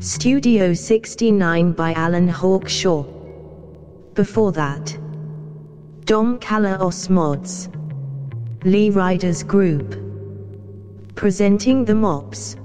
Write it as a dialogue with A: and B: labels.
A: Studio 69 by Alan Hawkshaw. Before that, Dom Kalaos Mods, Lee Riders Group, presenting the Mops.